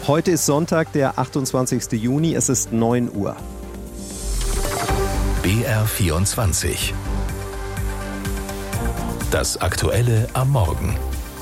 Heute ist Sonntag, der 28. Juni, es ist 9 Uhr. BR24. Das Aktuelle am Morgen.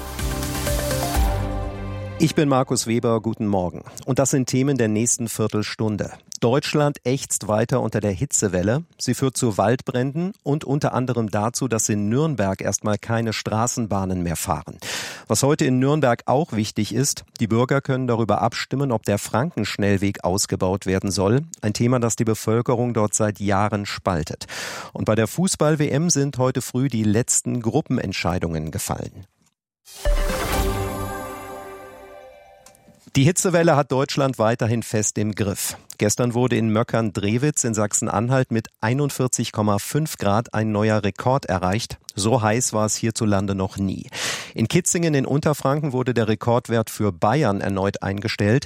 Ich bin Markus Weber, guten Morgen. Und das sind Themen der nächsten Viertelstunde. Deutschland ächzt weiter unter der Hitzewelle. Sie führt zu Waldbränden und unter anderem dazu, dass in Nürnberg erstmal keine Straßenbahnen mehr fahren. Was heute in Nürnberg auch wichtig ist, die Bürger können darüber abstimmen, ob der Frankenschnellweg ausgebaut werden soll. Ein Thema, das die Bevölkerung dort seit Jahren spaltet. Und bei der Fußball-WM sind heute früh die letzten Gruppenentscheidungen gefallen. Die Hitzewelle hat Deutschland weiterhin fest im Griff. Gestern wurde in Möckern-Drewitz in Sachsen-Anhalt mit 41,5 Grad ein neuer Rekord erreicht. So heiß war es hierzulande noch nie. In Kitzingen in Unterfranken wurde der Rekordwert für Bayern erneut eingestellt.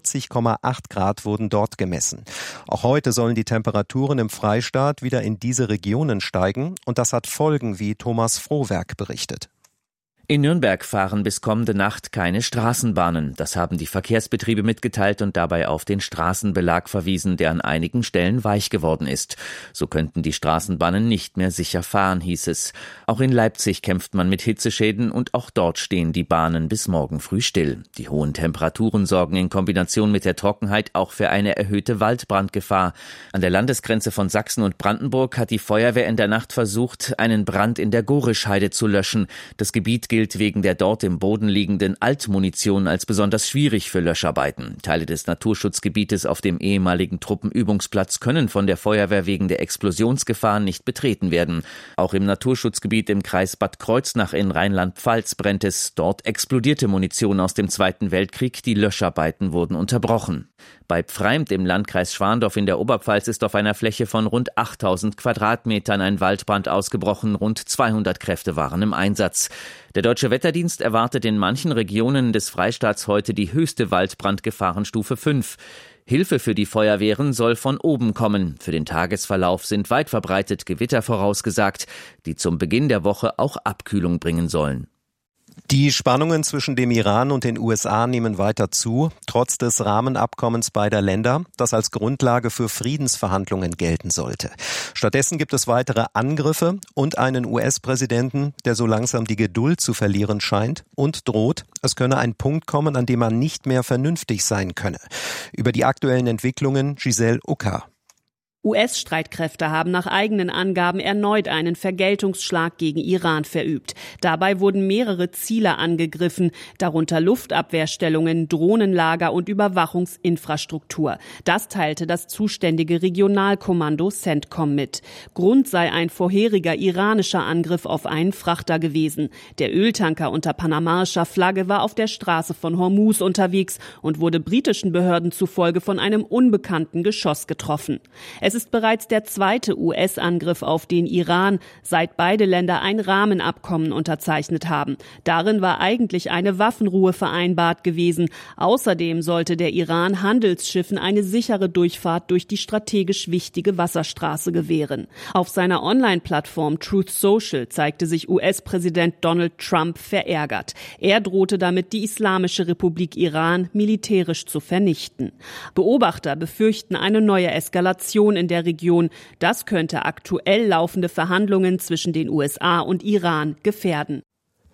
40,8 Grad wurden dort gemessen. Auch heute sollen die Temperaturen im Freistaat wieder in diese Regionen steigen. Und das hat Folgen, wie Thomas Frohwerk berichtet. In Nürnberg fahren bis kommende Nacht keine Straßenbahnen. Das haben die Verkehrsbetriebe mitgeteilt und dabei auf den Straßenbelag verwiesen, der an einigen Stellen weich geworden ist. So könnten die Straßenbahnen nicht mehr sicher fahren, hieß es. Auch in Leipzig kämpft man mit Hitzeschäden und auch dort stehen die Bahnen bis morgen früh still. Die hohen Temperaturen sorgen in Kombination mit der Trockenheit auch für eine erhöhte Waldbrandgefahr. An der Landesgrenze von Sachsen und Brandenburg hat die Feuerwehr in der Nacht versucht, einen Brand in der Gorischheide zu löschen. Das Gebiet gilt wegen der dort im Boden liegenden Altmunition als besonders schwierig für Löscharbeiten. Teile des Naturschutzgebietes auf dem ehemaligen Truppenübungsplatz können von der Feuerwehr wegen der Explosionsgefahr nicht betreten werden. Auch im Naturschutzgebiet im Kreis Bad Kreuznach in Rheinland-Pfalz brennt es. Dort explodierte Munition aus dem Zweiten Weltkrieg. Die Löscharbeiten wurden unterbrochen. Bei Pfreimt im Landkreis Schwandorf in der Oberpfalz ist auf einer Fläche von rund 8000 Quadratmetern ein Waldbrand ausgebrochen. Rund 200 Kräfte waren im Einsatz. Der Deutsche Wetterdienst erwartet in manchen Regionen des Freistaats heute die höchste Waldbrandgefahrenstufe 5. Hilfe für die Feuerwehren soll von oben kommen. Für den Tagesverlauf sind weit verbreitet Gewitter vorausgesagt, die zum Beginn der Woche auch Abkühlung bringen sollen. Die Spannungen zwischen dem Iran und den USA nehmen weiter zu, trotz des Rahmenabkommens beider Länder, das als Grundlage für Friedensverhandlungen gelten sollte. Stattdessen gibt es weitere Angriffe und einen US-Präsidenten, der so langsam die Geduld zu verlieren scheint und droht, es könne ein Punkt kommen, an dem man nicht mehr vernünftig sein könne. Über die aktuellen Entwicklungen Giselle Ucker. US-Streitkräfte haben nach eigenen Angaben erneut einen Vergeltungsschlag gegen Iran verübt. Dabei wurden mehrere Ziele angegriffen, darunter Luftabwehrstellungen, Drohnenlager und Überwachungsinfrastruktur. Das teilte das zuständige Regionalkommando CENTCOM mit. Grund sei ein vorheriger iranischer Angriff auf einen Frachter gewesen. Der Öltanker unter panamaischer Flagge war auf der Straße von Hormuz unterwegs und wurde britischen Behörden zufolge von einem unbekannten Geschoss getroffen. Es ist bereits der zweite US-Angriff auf den Iran, seit beide Länder ein Rahmenabkommen unterzeichnet haben. Darin war eigentlich eine Waffenruhe vereinbart gewesen. Außerdem sollte der Iran Handelsschiffen eine sichere Durchfahrt durch die strategisch wichtige Wasserstraße gewähren. Auf seiner Online-Plattform Truth Social zeigte sich US-Präsident Donald Trump verärgert. Er drohte damit, die Islamische Republik Iran militärisch zu vernichten. Beobachter befürchten eine neue Eskalation in der Region. Das könnte aktuell laufende Verhandlungen zwischen den USA und Iran gefährden.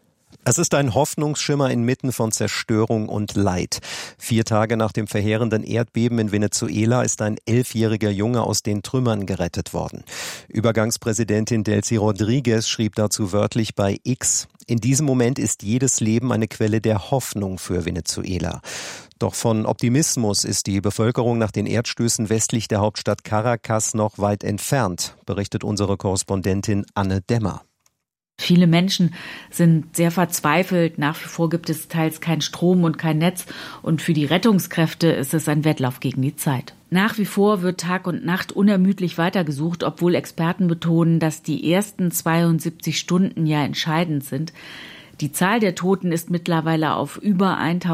Es ist ein Hoffnungsschimmer inmitten von Zerstörung und Leid. 4 Tage nach dem verheerenden Erdbeben in Venezuela ist ein 11-jähriger Junge aus den Trümmern gerettet worden. Übergangspräsidentin Delcy Rodriguez schrieb dazu wörtlich bei X: In diesem Moment ist jedes Leben eine Quelle der Hoffnung für Venezuela. Doch von Optimismus ist die Bevölkerung nach den Erdstößen westlich der Hauptstadt Caracas noch weit entfernt, berichtet unsere Korrespondentin Anne Dämmer. Viele Menschen sind sehr verzweifelt. Nach wie vor gibt es teils keinen Strom und kein Netz. Und für die Rettungskräfte ist es ein Wettlauf gegen die Zeit. Nach wie vor wird Tag und Nacht unermüdlich weitergesucht, obwohl Experten betonen, dass die ersten 72 Stunden ja entscheidend sind. Die Zahl der Toten ist mittlerweile auf über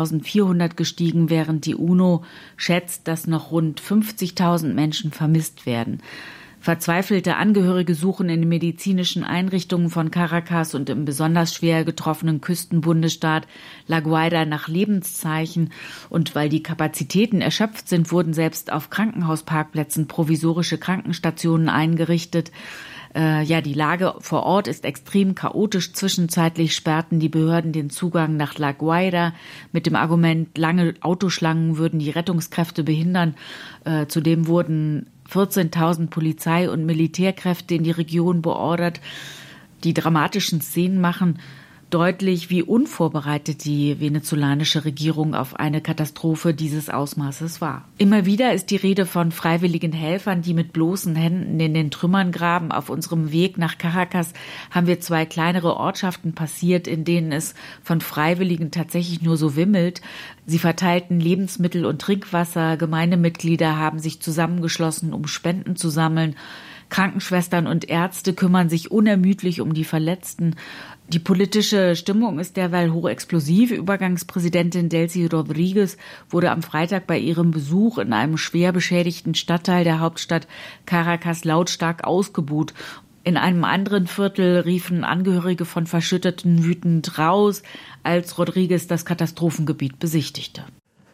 1400 gestiegen, während die UNO schätzt, dass noch rund 50.000 Menschen vermisst werden. Verzweifelte Angehörige suchen in den medizinischen Einrichtungen von Caracas und im besonders schwer getroffenen Küstenbundesstaat La Guaira nach Lebenszeichen. Und weil die Kapazitäten erschöpft sind, wurden selbst auf Krankenhausparkplätzen provisorische Krankenstationen eingerichtet. Die Lage vor Ort ist extrem chaotisch. Zwischenzeitlich sperrten die Behörden den Zugang nach La Guaira mit dem Argument, lange Autoschlangen würden die Rettungskräfte behindern. Zudem wurden 14.000 Polizei- und Militärkräfte in die Region beordert. Die dramatischen Szenen machen deutlich, wie unvorbereitet die venezolanische Regierung auf eine Katastrophe dieses Ausmaßes war. Immer wieder ist die Rede von freiwilligen Helfern, die mit bloßen Händen in den Trümmern graben. Auf unserem Weg nach Caracas haben wir 2 kleinere Ortschaften passiert, in denen es von Freiwilligen tatsächlich nur so wimmelt. Sie verteilten Lebensmittel und Trinkwasser. Gemeindemitglieder haben sich zusammengeschlossen, um Spenden zu sammeln. Krankenschwestern und Ärzte kümmern sich unermüdlich um die Verletzten. Die politische Stimmung ist derweil hochexplosiv. Übergangspräsidentin Delcy Rodriguez wurde am Freitag bei ihrem Besuch in einem schwer beschädigten Stadtteil der Hauptstadt Caracas lautstark ausgebuht. In einem anderen Viertel riefen Angehörige von Verschütteten wütend raus, als Rodriguez das Katastrophengebiet besichtigte.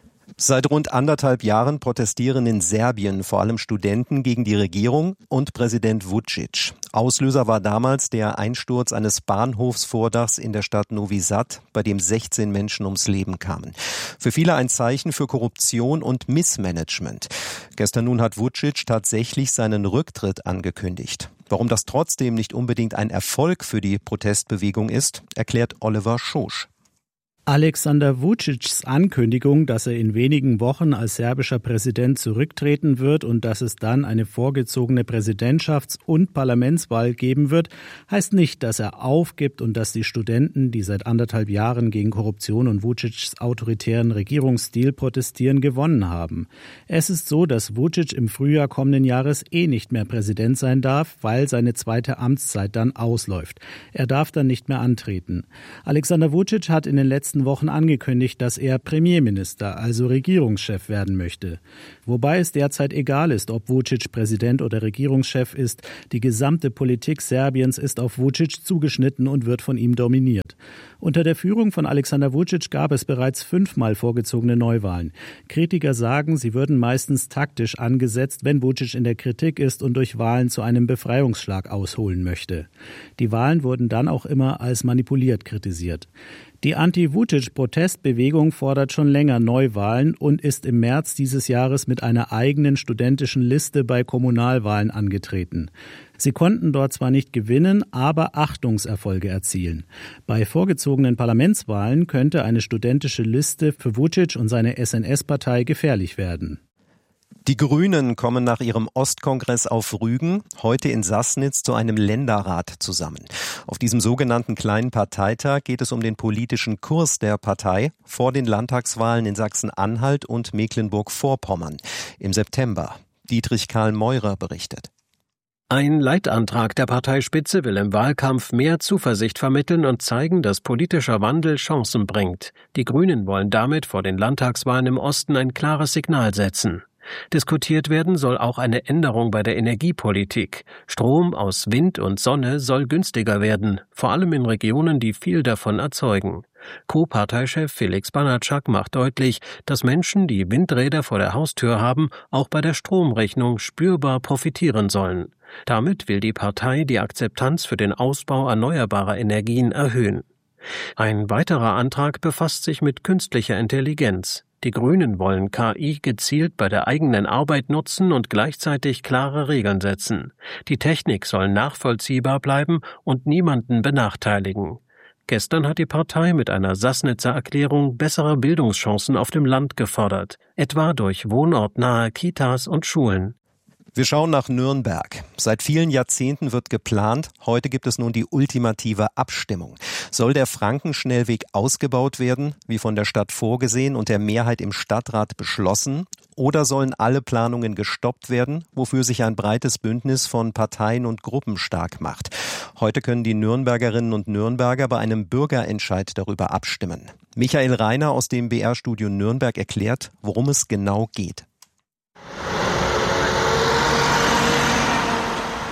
Seit rund 1,5 Jahren protestieren in Serbien vor allem Studenten gegen die Regierung und Präsident Vučić. Auslöser war damals der Einsturz eines Bahnhofsvordachs in der Stadt Novi Sad, bei dem 16 Menschen ums Leben kamen. Für viele ein Zeichen für Korruption und Missmanagement. Gestern nun hat Vučić tatsächlich seinen Rücktritt angekündigt. Warum das trotzdem nicht unbedingt ein Erfolg für die Protestbewegung ist, erklärt Oliver Schosch. Alexander Vučićs Ankündigung, dass er in wenigen Wochen als serbischer Präsident zurücktreten wird und dass es dann eine vorgezogene Präsidentschafts- und Parlamentswahl geben wird, heißt nicht, dass er aufgibt und dass die Studenten, die seit 1,5 Jahren gegen Korruption und Vučićs autoritären Regierungsstil protestieren, gewonnen haben. Es ist so, dass Vučić im Frühjahr kommenden Jahres nicht mehr Präsident sein darf, weil seine 2. Amtszeit dann ausläuft. Er darf dann nicht mehr antreten. Alexander Vučić hat in den letzten Wochen angekündigt, dass er Premierminister, also Regierungschef werden möchte. Wobei es derzeit egal ist, ob Vučić Präsident oder Regierungschef ist. Die gesamte Politik Serbiens ist auf Vučić zugeschnitten und wird von ihm dominiert. Unter der Führung von Alexander Vučić gab es bereits 5-mal vorgezogene Neuwahlen. Kritiker sagen, sie würden meistens taktisch angesetzt, wenn Vučić in der Kritik ist und durch Wahlen zu einem Befreiungsschlag ausholen möchte. Die Wahlen wurden dann auch immer als manipuliert kritisiert. Die Anti-Vučić-Protestbewegung fordert schon länger Neuwahlen und ist im März dieses Jahres mit einer eigenen studentischen Liste bei Kommunalwahlen angetreten. Sie konnten dort zwar nicht gewinnen, aber Achtungserfolge erzielen. Bei vorgezogenen Parlamentswahlen könnte eine studentische Liste für Vučić und seine SNS-Partei gefährlich werden. Die Grünen kommen nach ihrem Ostkongress auf Rügen heute in Sassnitz zu einem Länderrat zusammen. Auf diesem sogenannten kleinen Parteitag geht es um den politischen Kurs der Partei vor den Landtagswahlen in Sachsen-Anhalt und Mecklenburg-Vorpommern im September. Dietrich Karl Meurer berichtet. Ein Leitantrag der Parteispitze will im Wahlkampf mehr Zuversicht vermitteln und zeigen, dass politischer Wandel Chancen bringt. Die Grünen wollen damit vor den Landtagswahlen im Osten ein klares Signal setzen. Diskutiert werden soll auch eine Änderung bei der Energiepolitik. Strom aus Wind und Sonne soll günstiger werden, vor allem in Regionen, die viel davon erzeugen. Co-Parteichef Felix Banatschak macht deutlich, dass Menschen, die Windräder vor der Haustür haben, auch bei der Stromrechnung spürbar profitieren sollen. Damit will die Partei die Akzeptanz für den Ausbau erneuerbarer Energien erhöhen. Ein weiterer Antrag befasst sich mit künstlicher Intelligenz. Die Grünen wollen KI gezielt bei der eigenen Arbeit nutzen und gleichzeitig klare Regeln setzen. Die Technik soll nachvollziehbar bleiben und niemanden benachteiligen. Gestern hat die Partei mit einer Sassnitzer Erklärung bessere Bildungschancen auf dem Land gefordert, etwa durch wohnortnahe Kitas und Schulen. Wir schauen nach Nürnberg. Seit vielen Jahrzehnten wird geplant. Heute gibt es nun die ultimative Abstimmung. Soll der Frankenschnellweg ausgebaut werden, wie von der Stadt vorgesehen und der Mehrheit im Stadtrat beschlossen? Oder sollen alle Planungen gestoppt werden, wofür sich ein breites Bündnis von Parteien und Gruppen stark macht? Heute können die Nürnbergerinnen und Nürnberger bei einem Bürgerentscheid darüber abstimmen. Michael Reiner aus dem BR-Studio Nürnberg erklärt, worum es genau geht.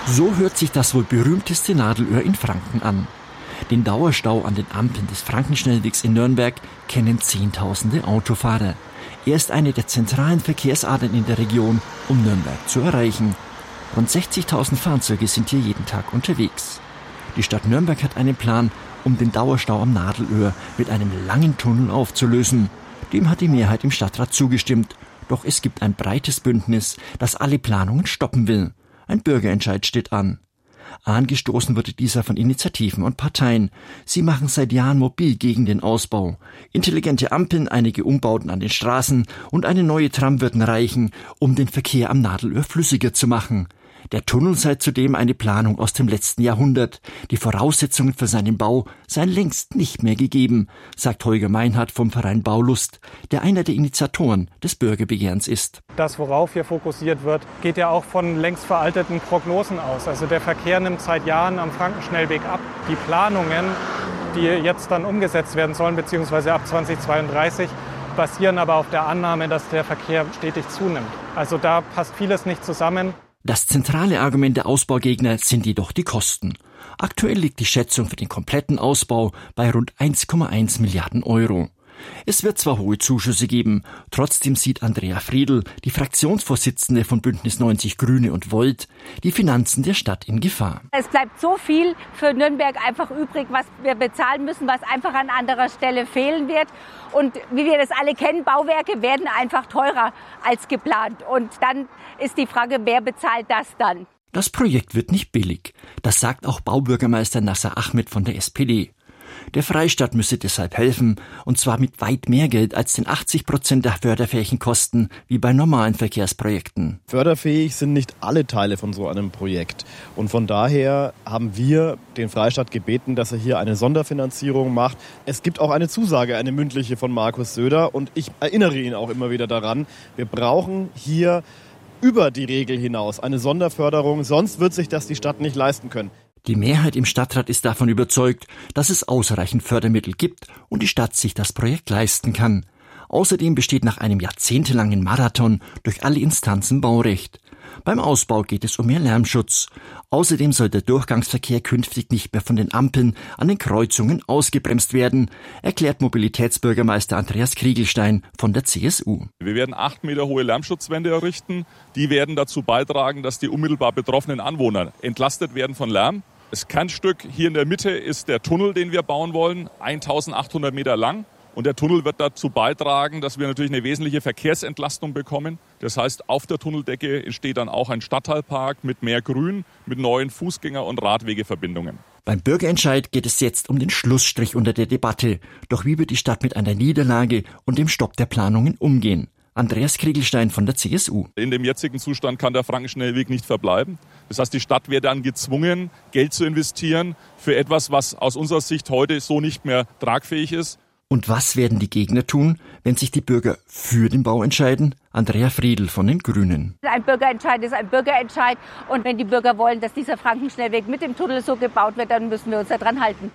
So hört sich das wohl berühmteste Nadelöhr in Franken an. Den Dauerstau an den Ampeln des Frankenschnellwegs in Nürnberg kennen Zehntausende Autofahrer. Er ist eine der zentralen Verkehrsadern in der Region, um Nürnberg zu erreichen. Rund 60.000 Fahrzeuge sind hier jeden Tag unterwegs. Die Stadt Nürnberg hat einen Plan, um den Dauerstau am Nadelöhr mit einem langen Tunnel aufzulösen. Dem hat die Mehrheit im Stadtrat zugestimmt. Doch es gibt ein breites Bündnis, das alle Planungen stoppen will. Ein Bürgerentscheid steht an. Angestoßen wurde dieser von Initiativen und Parteien. Sie machen seit Jahren mobil gegen den Ausbau. Intelligente Ampeln, einige Umbauten an den Straßen und eine neue Tram würden reichen, um den Verkehr am Nadelöhr flüssiger zu machen. Der Tunnel sei zudem eine Planung aus dem letzten Jahrhundert. Die Voraussetzungen für seinen Bau seien längst nicht mehr gegeben, sagt Holger Meinhardt vom Verein Baulust, der einer der Initiatoren des Bürgerbegehrens ist. Das, worauf hier fokussiert wird, geht ja auch von längst veralteten Prognosen aus. Also der Verkehr nimmt seit Jahren am Frankenschnellweg ab. Die Planungen, die jetzt dann umgesetzt werden sollen, beziehungsweise ab 2032, basieren aber auf der Annahme, dass der Verkehr stetig zunimmt. Also da passt vieles nicht zusammen. Das zentrale Argument der Ausbaugegner sind jedoch die Kosten. Aktuell liegt die Schätzung für den kompletten Ausbau bei rund 1,1 Milliarden Euro. Es wird zwar hohe Zuschüsse geben, trotzdem sieht Andrea Friedl, die Fraktionsvorsitzende von Bündnis 90 Grüne und Volt, die Finanzen der Stadt in Gefahr. Es bleibt so viel für Nürnberg einfach übrig, was wir bezahlen müssen, was einfach an anderer Stelle fehlen wird. Und wie wir das alle kennen, Bauwerke werden einfach teurer als geplant. Und dann ist die Frage, wer bezahlt das dann? Das Projekt wird nicht billig. Das sagt auch Baubürgermeister Nasser Ahmed von der SPD. Der Freistaat müsse deshalb helfen, und zwar mit weit mehr Geld als den 80% der förderfähigen Kosten, wie bei normalen Verkehrsprojekten. Förderfähig sind nicht alle Teile von so einem Projekt. Und von daher haben wir den Freistaat gebeten, dass er hier eine Sonderfinanzierung macht. Es gibt auch eine Zusage, eine mündliche von Markus Söder, und ich erinnere ihn auch immer wieder daran, wir brauchen hier über die Regel hinaus eine Sonderförderung, sonst wird sich das die Stadt nicht leisten können. Die Mehrheit im Stadtrat ist davon überzeugt, dass es ausreichend Fördermittel gibt und die Stadt sich das Projekt leisten kann. Außerdem besteht nach einem jahrzehntelangen Marathon durch alle Instanzen Baurecht. Beim Ausbau geht es um mehr Lärmschutz. Außerdem soll der Durchgangsverkehr künftig nicht mehr von den Ampeln an den Kreuzungen ausgebremst werden, erklärt Mobilitätsbürgermeister Andreas Kriegelstein von der CSU. Wir werden 8 Meter hohe Lärmschutzwände errichten. Die werden dazu beitragen, dass die unmittelbar betroffenen Anwohner entlastet werden von Lärm. Das Kernstück hier in der Mitte ist der Tunnel, den wir bauen wollen, 1800 Meter lang. Und der Tunnel wird dazu beitragen, dass wir natürlich eine wesentliche Verkehrsentlastung bekommen. Das heißt, auf der Tunneldecke entsteht dann auch ein Stadtteilpark mit mehr Grün, mit neuen Fußgänger- und Radwegeverbindungen. Beim Bürgerentscheid geht es jetzt um den Schlussstrich unter der Debatte. Doch wie wird die Stadt mit einer Niederlage und dem Stopp der Planungen umgehen? Andreas Kriegelstein von der CSU. In dem jetzigen Zustand kann der Frankenschnellweg nicht verbleiben. Das heißt, die Stadt wäre dann gezwungen, Geld zu investieren für etwas, was aus unserer Sicht heute so nicht mehr tragfähig ist. Und was werden die Gegner tun, wenn sich die Bürger für den Bau entscheiden? Andrea Friedl von den Grünen. Ein Bürgerentscheid ist ein Bürgerentscheid. Und wenn die Bürger wollen, dass dieser Frankenschnellweg mit dem Tunnel so gebaut wird, dann müssen wir uns daran halten.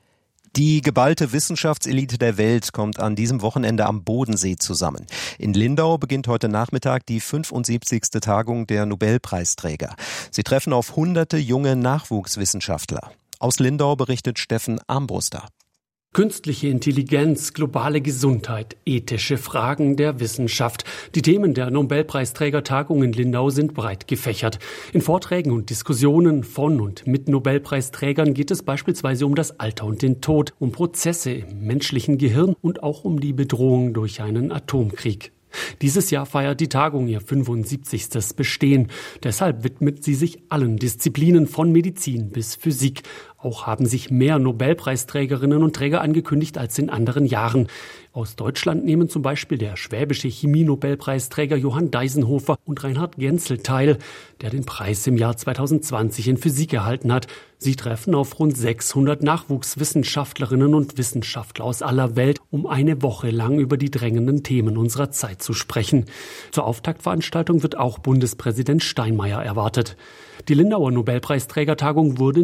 Die geballte Wissenschaftselite der Welt kommt an diesem Wochenende am Bodensee zusammen. In Lindau beginnt heute Nachmittag die 75. Tagung der Nobelpreisträger. Sie treffen auf hunderte junge Nachwuchswissenschaftler. Aus Lindau berichtet Steffen Armbruster. Künstliche Intelligenz, globale Gesundheit, ethische Fragen der Wissenschaft. Die Themen der Nobelpreisträgertagung in Lindau sind breit gefächert. In Vorträgen und Diskussionen von und mit Nobelpreisträgern geht es beispielsweise um das Alter und den Tod, um Prozesse im menschlichen Gehirn und auch um die Bedrohung durch einen Atomkrieg. Dieses Jahr feiert die Tagung ihr 75. Bestehen. Deshalb widmet sie sich allen Disziplinen von Medizin bis Physik. Auch haben sich mehr Nobelpreisträgerinnen und Träger angekündigt als in anderen Jahren. Aus Deutschland nehmen zum Beispiel der schwäbische Chemie-Nobelpreisträger Johann Deisenhofer und Reinhard Genzel teil, der den Preis im Jahr 2020 in Physik erhalten hat. Sie treffen auf rund 600 Nachwuchswissenschaftlerinnen und Wissenschaftler aus aller Welt, um eine Woche lang über die drängenden Themen unserer Zeit zu sprechen. Zur Auftaktveranstaltung wird auch Bundespräsident Steinmeier erwartet. Die Lindauer Nobelpreisträgertagung wurde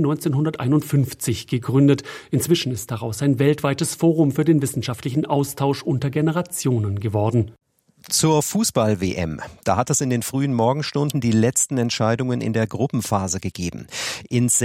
1951 gegründet. Inzwischen ist daraus ein weltweites Forum für den wissenschaftlichen Austausch unter Generationen geworden. Zur Fußball-WM. Da hat es in den frühen Morgenstunden die letzten Entscheidungen in der Gruppenphase gegeben. Ins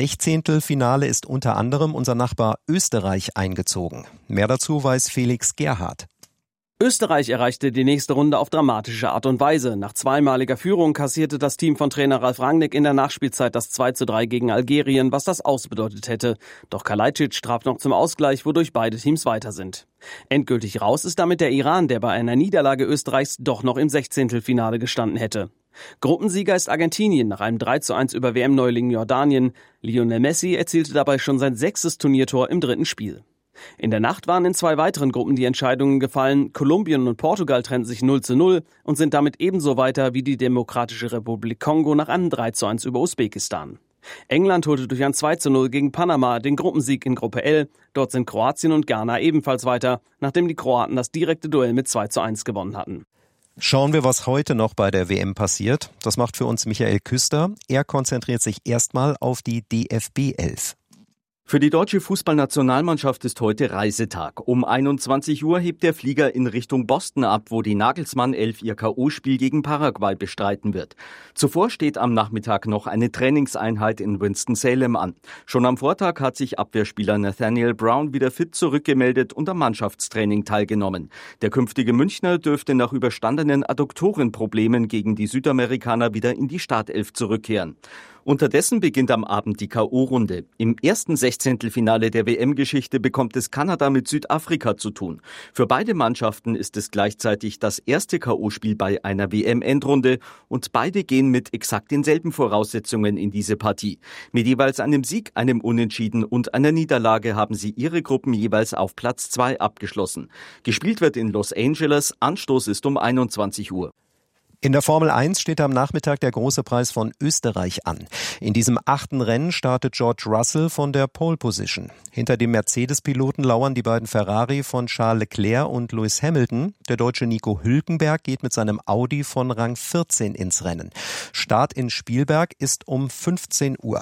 16. Finale ist unter anderem unser Nachbar Österreich eingezogen. Mehr dazu weiß Felix Gerhardt. Österreich erreichte die nächste Runde auf dramatische Art und Weise. Nach zweimaliger Führung kassierte das Team von Trainer Ralf Rangnick in der Nachspielzeit das 2:3 gegen Algerien, was das ausbedeutet hätte. Doch Kalajdzic traf noch zum Ausgleich, wodurch beide Teams weiter sind. Endgültig raus ist damit der Iran, der bei einer Niederlage Österreichs doch noch im 16. Finale gestanden hätte. Gruppensieger ist Argentinien nach einem 3:1 über WM-Neuling Jordanien. Lionel Messi erzielte dabei schon sein 6. Turniertor im 3. Spiel. In der Nacht waren in 2 weiteren Gruppen die Entscheidungen gefallen. Kolumbien und Portugal trennten sich 0:0 und sind damit ebenso weiter wie die Demokratische Republik Kongo nach einem 3:1 über Usbekistan. England holte durch ein 2:0 gegen Panama den Gruppensieg in Gruppe L. Dort sind Kroatien und Ghana ebenfalls weiter, nachdem die Kroaten das direkte Duell mit 2:1 gewonnen hatten. Schauen wir, was heute noch bei der WM passiert. Das macht für uns Michael Küster. Er konzentriert sich erstmal auf die DFB 11. Für die deutsche Fußballnationalmannschaft ist heute Reisetag. Um 21 Uhr hebt der Flieger in Richtung Boston ab, wo die Nagelsmann 11 ihr K.O.-Spiel gegen Paraguay bestreiten wird. Zuvor steht am Nachmittag noch eine Trainingseinheit in Winston-Salem an. Schon am Vortag hat sich Abwehrspieler Nathaniel Brown wieder fit zurückgemeldet und am Mannschaftstraining teilgenommen. Der künftige Münchner dürfte nach überstandenen Adduktorenproblemen gegen die Südamerikaner wieder in die Startelf zurückkehren. Unterdessen beginnt am Abend die K.O.-Runde. Im ersten 16. Finale der WM-Geschichte bekommt es Kanada mit Südafrika zu tun. Für beide Mannschaften ist es gleichzeitig das erste K.O.-Spiel bei einer WM-Endrunde und beide gehen mit exakt denselben Voraussetzungen in diese Partie. Mit jeweils einem Sieg, einem Unentschieden und einer Niederlage haben sie ihre Gruppen jeweils auf Platz 2 abgeschlossen. Gespielt wird in Los Angeles, Anstoß ist um 21 Uhr. In der Formel 1 steht am Nachmittag der große Preis von Österreich an. In diesem 8. Rennen startet George Russell von der Pole Position. Hinter dem Mercedes-Piloten lauern die beiden Ferrari von Charles Leclerc und Lewis Hamilton. Der Deutsche Nico Hülkenberg geht mit seinem Audi von Rang 14 ins Rennen. Start in Spielberg ist um 15 Uhr.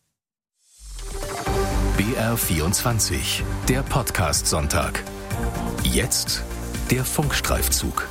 BR24, der Podcast-Sonntag. Jetzt der Funkstreifzug.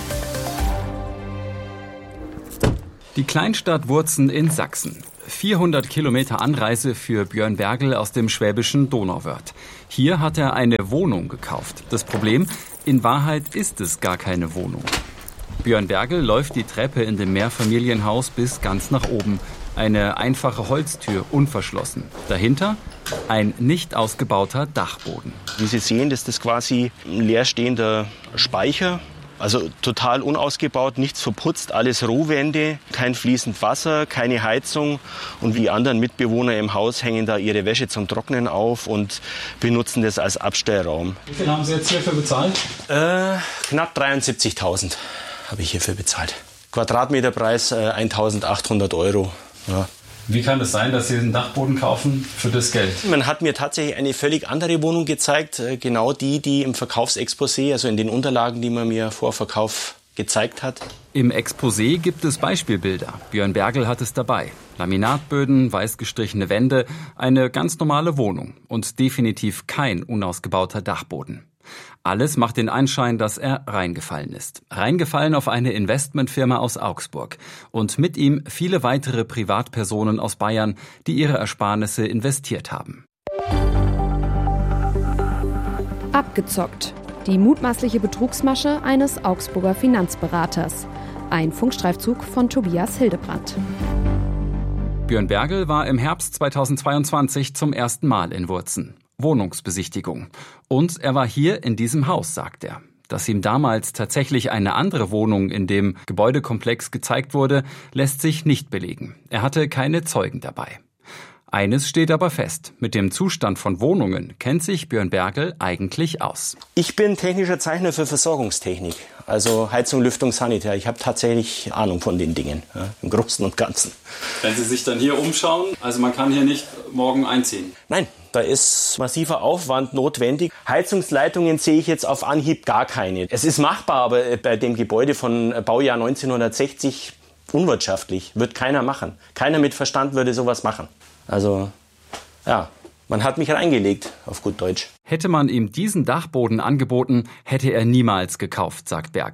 Die Kleinstadt Wurzen in Sachsen. 400 Kilometer Anreise für Björn Bergel aus dem schwäbischen Donauwörth. Hier hat er eine Wohnung gekauft. Das Problem, in Wahrheit ist es gar keine Wohnung. Björn Bergel läuft die Treppe in dem Mehrfamilienhaus bis ganz nach oben. Eine einfache Holztür, unverschlossen. Dahinter ein nicht ausgebauter Dachboden. Wie Sie sehen, das ist quasi ein leerstehender Speicher. Also total unausgebaut, nichts verputzt, alles Rohwände, kein fließend Wasser, keine Heizung. Und wie die anderen Mitbewohner im Haus hängen da ihre Wäsche zum Trocknen auf und benutzen das als Abstellraum. Wie viel haben Sie jetzt hierfür bezahlt? Knapp 73.000 habe ich hierfür bezahlt. Quadratmeterpreis 1.800 €. Ja. Wie kann es sein, dass Sie einen Dachboden kaufen für das Geld? Man hat mir tatsächlich eine völlig andere Wohnung gezeigt, genau die im Verkaufsexposé, also in den Unterlagen, die man mir vor Verkauf gezeigt hat. Im Exposé gibt es Beispielbilder. Björn Bergel hat es dabei. Laminatböden, weiß gestrichene Wände, eine ganz normale Wohnung und definitiv kein unausgebauter Dachboden. Alles macht den Anschein, dass er reingefallen ist. Reingefallen auf eine Investmentfirma aus Augsburg. Und mit ihm viele weitere Privatpersonen aus Bayern, die ihre Ersparnisse investiert haben. Abgezockt. Die mutmaßliche Betrugsmasche eines Augsburger Finanzberaters. Ein Funkstreifzug von Tobias Hildebrandt. Björn Bergel war im Herbst 2022 zum ersten Mal in Wurzen. Wohnungsbesichtigung. Und er war hier in diesem Haus, sagt er. Dass ihm damals tatsächlich eine andere Wohnung in dem Gebäudekomplex gezeigt wurde, lässt sich nicht belegen. Er hatte keine Zeugen dabei. Eines steht aber fest. Mit dem Zustand von Wohnungen kennt sich Björn Bergel eigentlich aus. Ich bin technischer Zeichner für Versorgungstechnik. Also Heizung, Lüftung, Sanitär. Ich habe tatsächlich Ahnung von den Dingen, ja, im Großen und Ganzen. Wenn Sie sich dann hier umschauen, also man kann hier nicht morgen einziehen? Nein, da ist massiver Aufwand notwendig. Heizungsleitungen sehe ich jetzt auf Anhieb gar keine. Es ist machbar, aber bei dem Gebäude von Baujahr 1960 unwirtschaftlich. Wird keiner machen. Keiner mit Verstand würde sowas machen. Also, ja, man hat mich reingelegt, auf gut Deutsch. Hätte man ihm diesen Dachboden angeboten, hätte er niemals gekauft, sagt Bergel.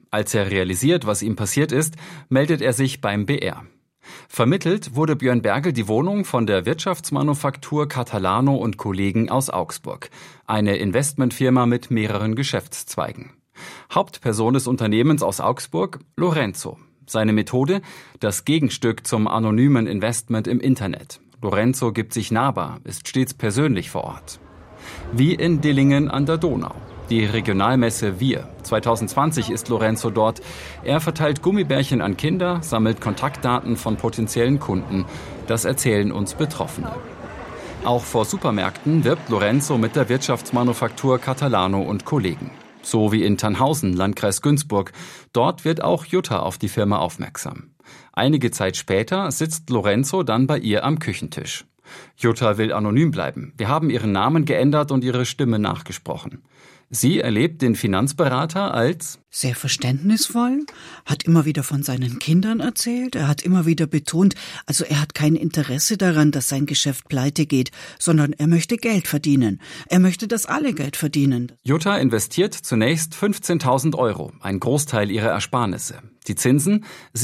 Als er realisiert, was ihm passiert ist, meldet er sich beim BR. Vermittelt wurde Björn Bergel die Wohnung von der Wirtschaftsmanufaktur Catalano und Kollegen aus Augsburg, eine Investmentfirma mit mehreren Geschäftszweigen. Hauptperson des Unternehmens aus Augsburg, Lorenzo. Seine Methode, das Gegenstück zum anonymen Investment im Internet. Lorenzo gibt sich nahbar, ist stets persönlich vor Ort. Wie in Dillingen an der Donau. Die Regionalmesse Wir. 2020 ist Lorenzo dort. Er verteilt Gummibärchen an Kinder, sammelt Kontaktdaten von potenziellen Kunden. Das erzählen uns Betroffene. Auch vor Supermärkten wirbt Lorenzo mit der Wirtschaftsmanufaktur Catalano und Kollegen. So wie in Tannhausen, Landkreis Günzburg. Dort wird auch Jutta auf die Firma aufmerksam. Einige Zeit später sitzt Lorenzo dann bei ihr am Küchentisch. Jutta will anonym bleiben. Wir haben ihren Namen geändert und ihre Stimme nachgesprochen. Sie erlebt den Finanzberater als sehr verständnisvoll, hat immer wieder von seinen Kindern erzählt, er hat immer wieder betont, also er hat kein Interesse daran, dass sein Geschäft pleite geht, sondern er möchte Geld verdienen. Er möchte, dass alle Geld verdienen. Jutta investiert zunächst 15.000 €, ein Großteil ihrer Ersparnisse. Die Zinsen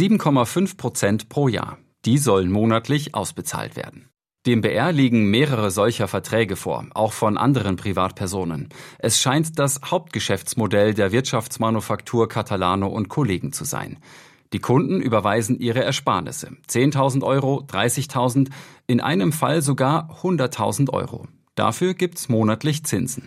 7,5% pro Jahr. Die sollen monatlich ausbezahlt werden. Dem BR liegen mehrere solcher Verträge vor, auch von anderen Privatpersonen. Es scheint das Hauptgeschäftsmodell der Wirtschaftsmanufaktur Catalano und Kollegen zu sein. Die Kunden überweisen ihre Ersparnisse. 10.000 €, 30.000, in einem Fall sogar 100.000 €. Dafür gibt's monatlich Zinsen.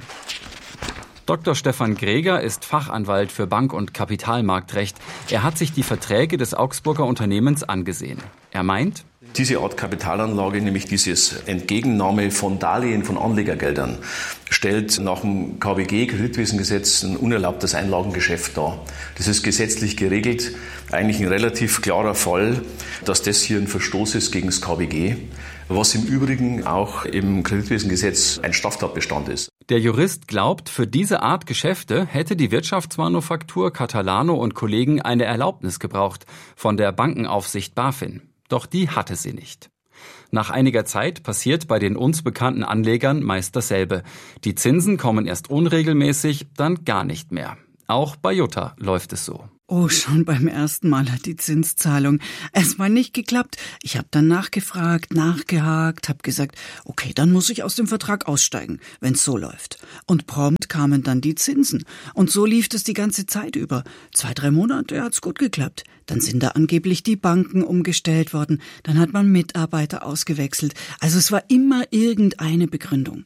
Dr. Stefan Greger ist Fachanwalt für Bank- und Kapitalmarktrecht. Er hat sich die Verträge des Augsburger Unternehmens angesehen. Er meint, diese Art Kapitalanlage, nämlich dieses Entgegennahme von Darlehen von Anlegergeldern, stellt nach dem KWG, Kreditwesengesetz, ein unerlaubtes Einlagengeschäft dar. Das ist gesetzlich geregelt, eigentlich ein relativ klarer Fall, dass das hier ein Verstoß ist gegen das KWG, was im Übrigen auch im Kreditwesengesetz ein Straftatbestand ist. Der Jurist glaubt, für diese Art Geschäfte hätte die Wirtschaftsmanufaktur Catalano und Kollegen eine Erlaubnis gebraucht von der Bankenaufsicht BaFin. Doch die hatte sie nicht. Nach einiger Zeit passiert bei den uns bekannten Anlegern meist dasselbe. Die Zinsen kommen erst unregelmäßig, dann gar nicht mehr. Auch bei Jutta läuft es so. Oh, schon beim ersten Mal hat die Zinszahlung erstmal nicht geklappt. Ich habe dann nachgefragt, nachgehakt, habe gesagt, okay, dann muss ich aus dem Vertrag aussteigen, wenn's so läuft. Und prompt kamen dann die Zinsen. Und so lief es die ganze Zeit über. 2-3 Monate hat's gut geklappt. Dann sind da angeblich die Banken umgestellt worden. Dann hat man Mitarbeiter ausgewechselt. Also es war immer irgendeine Begründung.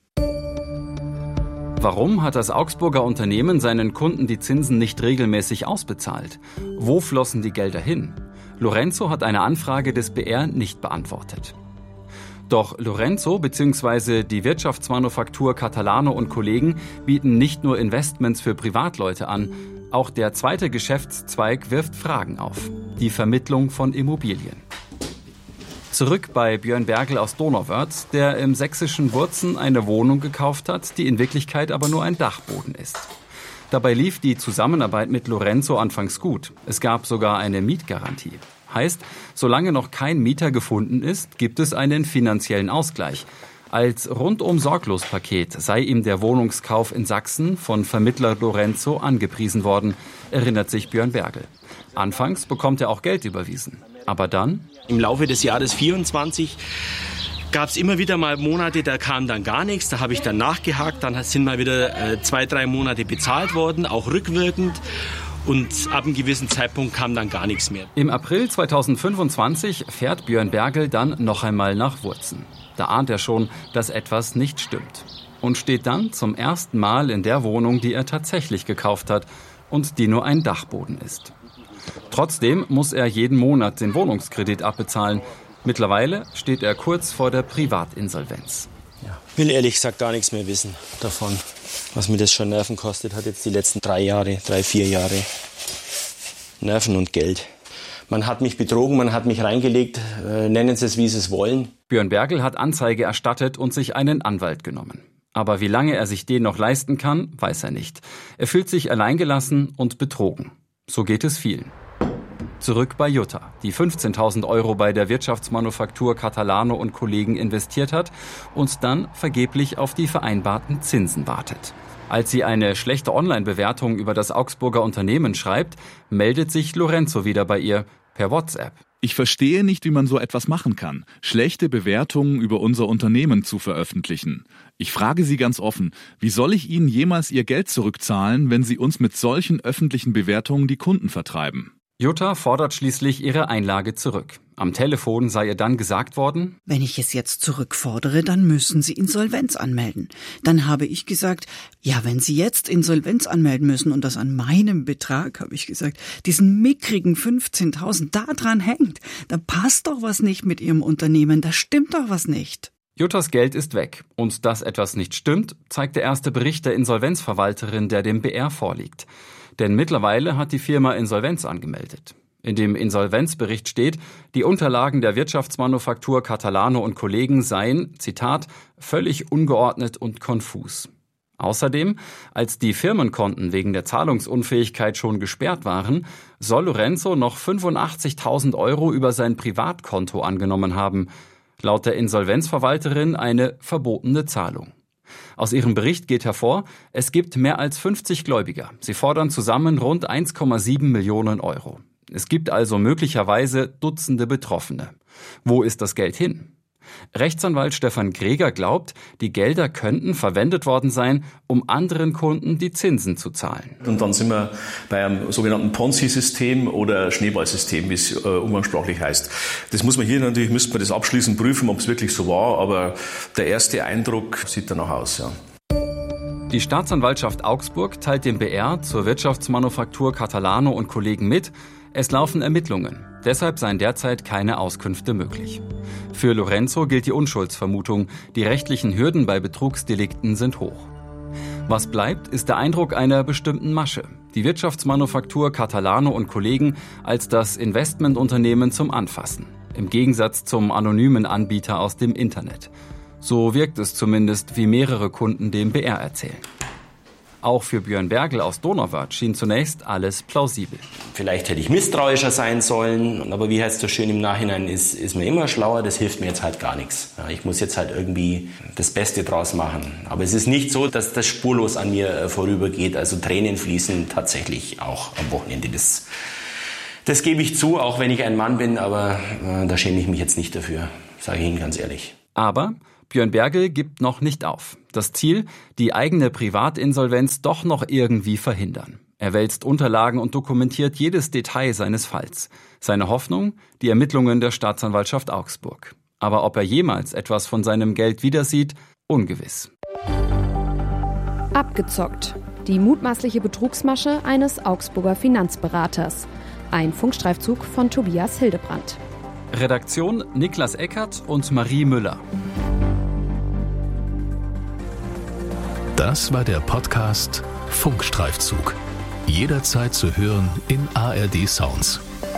Warum hat das Augsburger Unternehmen seinen Kunden die Zinsen nicht regelmäßig ausbezahlt? Wo flossen die Gelder hin? Lorenzo hat eine Anfrage des BR nicht beantwortet. Doch Lorenzo bzw. die Wirtschaftsmanufaktur Catalano und Kollegen bieten nicht nur Investments für Privatleute an, auch der zweite Geschäftszweig wirft Fragen auf. Die Vermittlung von Immobilien. Zurück bei Björn Bergel aus Donauwörth, der im sächsischen Wurzen eine Wohnung gekauft hat, die in Wirklichkeit aber nur ein Dachboden ist. Dabei lief die Zusammenarbeit mit Lorenzo anfangs gut. Es gab sogar eine Mietgarantie. Heißt, solange noch kein Mieter gefunden ist, gibt es einen finanziellen Ausgleich. Als Rundum-Sorglos-Paket sei ihm der Wohnungskauf in Sachsen von Vermittler Lorenzo angepriesen worden, erinnert sich Björn Bergel. Anfangs bekommt er auch Geld überwiesen. Aber dann? Im Laufe des Jahres 24 gab es immer wieder mal Monate, da kam dann gar nichts. Da habe ich dann nachgehakt. Dann sind mal wieder 2-3 Monate bezahlt worden, auch rückwirkend. Und ab einem gewissen Zeitpunkt kam dann gar nichts mehr. Im April 2025 fährt Björn Bergel dann noch einmal nach Wurzen. Da ahnt er schon, dass etwas nicht stimmt. Und steht dann zum ersten Mal in der Wohnung, die er tatsächlich gekauft hat und die nur ein Dachboden ist. Trotzdem muss er jeden Monat den Wohnungskredit abbezahlen. Mittlerweile steht er kurz vor der Privatinsolvenz. Will ehrlich gesagt gar nichts mehr wissen davon, was mir das schon Nerven kostet, hat jetzt die letzten 3-4 Jahre. Nerven und Geld. Man hat mich betrogen, man hat mich reingelegt, nennen Sie es, wie Sie es wollen. Björn Bergel hat Anzeige erstattet und sich einen Anwalt genommen. Aber wie lange er sich den noch leisten kann, weiß er nicht. Er fühlt sich alleingelassen und betrogen. So geht es vielen. zurück bei Jutta, die 15.000 € bei der Wirtschaftsmanufaktur Catalano und Kollegen investiert hat und dann vergeblich auf die vereinbarten Zinsen wartet. Als sie eine schlechte Online-Bewertung über das Augsburger Unternehmen schreibt, meldet sich Lorenzo wieder bei ihr per WhatsApp. Ich verstehe nicht, wie man so etwas machen kann, schlechte Bewertungen über unser Unternehmen zu veröffentlichen. Ich frage Sie ganz offen, wie soll ich Ihnen jemals Ihr Geld zurückzahlen, wenn Sie uns mit solchen öffentlichen Bewertungen die Kunden vertreiben? Jutta fordert schließlich ihre Einlage zurück. Am Telefon sei ihr dann gesagt worden: Wenn ich es jetzt zurückfordere, dann müssen Sie Insolvenz anmelden. Dann habe ich gesagt, ja, wenn Sie jetzt Insolvenz anmelden müssen und das an meinem Betrag, habe ich gesagt, diesen mickrigen 15.000 da dran hängt, dann passt doch was nicht mit Ihrem Unternehmen, da stimmt doch was nicht. Juttas Geld ist weg. Und dass etwas nicht stimmt, zeigt der erste Bericht der Insolvenzverwalterin, der dem BR vorliegt. Denn mittlerweile hat die Firma Insolvenz angemeldet. In dem Insolvenzbericht steht, die Unterlagen der Wirtschaftsmanufaktur Catalano und Kollegen seien, Zitat, völlig ungeordnet und konfus. Außerdem, als die Firmenkonten wegen der Zahlungsunfähigkeit schon gesperrt waren, soll Lorenzo noch 85.000 € über sein Privatkonto angenommen haben. Laut der Insolvenzverwalterin eine verbotene Zahlung. Aus ihrem Bericht geht hervor, es gibt mehr als 50 Gläubiger. Sie fordern zusammen rund 1,7 Millionen €. Es gibt also möglicherweise Dutzende Betroffene. Wo ist das Geld hin? Rechtsanwalt Stefan Greger glaubt, die Gelder könnten verwendet worden sein, um anderen Kunden die Zinsen zu zahlen. Und dann sind wir bei einem sogenannten Ponzi-System oder Schneeballsystem, wie es umgangssprachlich heißt. Das muss man hier natürlich, müsste man das abschließend prüfen, ob es wirklich so war, aber der erste Eindruck sieht danach aus, ja. Die Staatsanwaltschaft Augsburg teilt dem BR zur Wirtschaftsmanufaktur Catalano und Kollegen mit, es laufen Ermittlungen. Deshalb seien derzeit keine Auskünfte möglich. Für Lorenzo gilt die Unschuldsvermutung. Die rechtlichen Hürden bei Betrugsdelikten sind hoch. Was bleibt, ist der Eindruck einer bestimmten Masche. Die Wirtschaftsmanufaktur Catalano und Kollegen als das Investmentunternehmen zum Anfassen. Im Gegensatz zum anonymen Anbieter aus dem Internet. So wirkt es zumindest, wie mehrere Kunden dem BR erzählen. Auch für Björn Bergel aus Donauwörth schien zunächst alles plausibel. Vielleicht hätte ich misstrauischer sein sollen, aber wie heißt es so schön, im Nachhinein ist man immer schlauer, das hilft mir jetzt halt gar nichts. Ja, ich muss jetzt halt irgendwie das Beste draus machen. Aber es ist nicht so, dass das spurlos an mir vorübergeht. Also Tränen fließen tatsächlich auch am Wochenende. Das gebe ich zu, auch wenn ich ein Mann bin, aber da schäme ich mich jetzt nicht dafür, sage ich Ihnen ganz ehrlich. Aber Björn Bergel gibt noch nicht auf. Das Ziel, die eigene Privatinsolvenz doch noch irgendwie verhindern. Er wälzt Unterlagen und dokumentiert jedes Detail seines Falls. Seine Hoffnung, die Ermittlungen der Staatsanwaltschaft Augsburg. Aber ob er jemals etwas von seinem Geld wiedersieht, ungewiss. Abgezockt. Die mutmaßliche Betrugsmasche eines Augsburger Finanzberaters. Ein Funkstreifzug von Tobias Hildebrandt. Redaktion Niklas Eckert und Marie Müller. Das war der Podcast Funkstreifzug. Jederzeit zu hören in ARD Sounds.